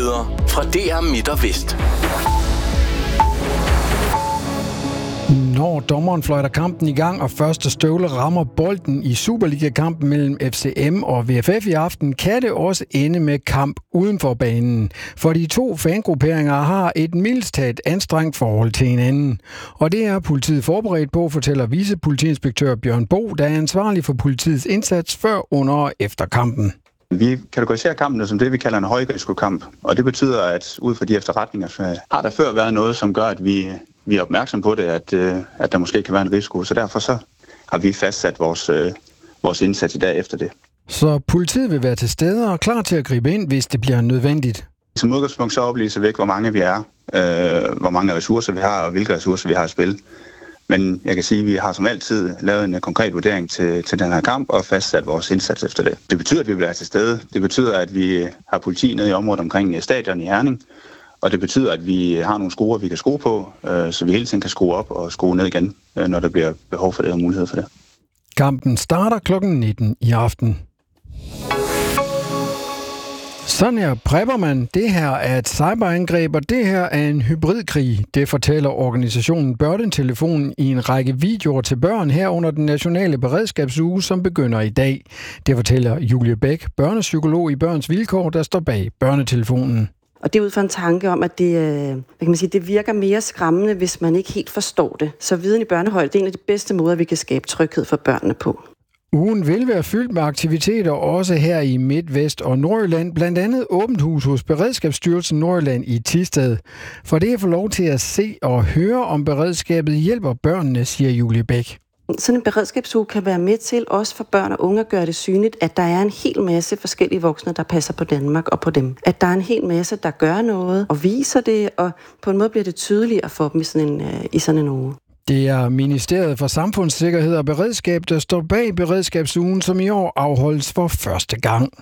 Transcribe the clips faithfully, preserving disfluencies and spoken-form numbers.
nyheder fra D R Midt og Vest. Når dommeren fløjter kampen i gang, og første støvle rammer bolden i Superliga-kampen mellem F C M og V F F i aften, kan det også ende med kamp uden for banen. For de to fangrupperinger har et mildest talt anstrengt forhold til hinanden. Og det er politiet forberedt på, fortæller vicepolitiinspektør Bjørn Bo, der er ansvarlig for politiets indsats før, under og efter kampen. Vi kategoriserer kampen som det, vi kalder en højrisikokamp, og det betyder, at ud fra de efterretninger, så har der før været noget, som gør, at vi, vi er opmærksom på det, at, at der måske kan være en risiko. Så derfor så har vi fastsat vores, vores indsats i dag efter det. Så politiet vil være til stede og klar til at gribe ind, hvis det bliver nødvendigt? Som udgangspunkt så oplyser vi ikke, hvor mange vi er, øh, hvor mange ressourcer vi har, og hvilke ressourcer vi har at spille. Men jeg kan sige, at vi har som altid lavet en konkret vurdering til, til den her kamp og fastsat vores indsats efter det. Det betyder, at vi vil være til stede. Det betyder, at vi har politi nede i området omkring stadion i Herning. Og det betyder, at vi har nogle skruer, vi kan skrue på, øh, så vi hele tiden kan skrue op og skrue ned igen, øh, når der bliver behov for det og mulighed for det. Kampen starter klokken nitten i aften. Sådan her prepper man. Det her er et cyberangreb, og det her er en hybridkrig. Det fortæller organisationen Børnetelefonen i en række videoer til børn her under den nationale beredskabsuge, som begynder i dag. Det fortæller Julie Bæk, børnepsykolog i Børns Vilkår, der står bag Børnetelefonen. Og det er ud fra en tanke om, at det, hvad kan man sige, det virker mere skræmmende, hvis man ikke helt forstår det. Så viden i børnehøjde, det er en af de bedste måder, vi kan skabe tryghed for børnene på. Ugen vil være fyldt med aktiviteter også her i Midt, Vest og Nordjylland, blandt andet åbent hus hos Beredskabsstyrelsen Nordjylland i Thisted. For det at få lov til at se og høre om beredskabet hjælper børnene, siger Julie Bæk. Sådan en beredskabsuge kan være med til også for børn og unge at gøre det synligt, at der er en hel masse forskellige voksne, der passer på Danmark og på dem. At der er en hel masse, der gør noget og viser det, og på en måde bliver det tydeligere for dem i sådan en, i sådan en uge. Det er Ministeriet for Samfundssikkerhed og Beredskab, der står bag beredskabsugen, som i år afholdes for første gang.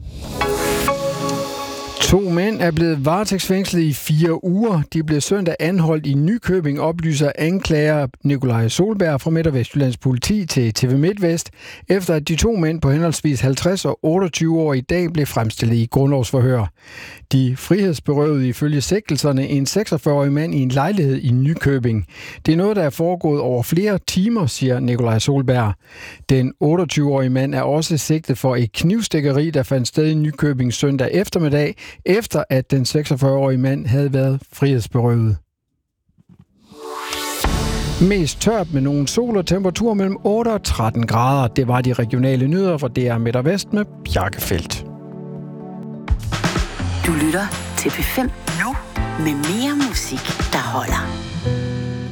To mænd er blevet varetægtsfængslet i fire uger. De blev søndag anholdt i Nykøbing, oplyser anklager Nikolaj Solberg fra Midt- og Vestjyllands politi til T V MidtVest, efter at de to mænd på henholdsvis halvtreds og otteogtyve år i dag blev fremstillet i grundlovsforhør. De frihedsberøvede ifølge sigtelserne en seksogfyrre-årig mand i en lejlighed i Nykøbing. Det er noget, der er foregået over flere timer, siger Nikolaj Solberg. Den otteogtyve-årige mand er også sigtet for et knivstikkeri, der fandt sted i Nykøbing søndag eftermiddag, efter at den seksogfyrre-årige mand havde været frihedsberøvet. Mest tørt med nogle sol og temperatur mellem otte og tretten grader. Det var de regionale nyheder fra D R Midt og Vest med Bjarke Feldt. Du lytter til P fem nu med mere musik, der holder.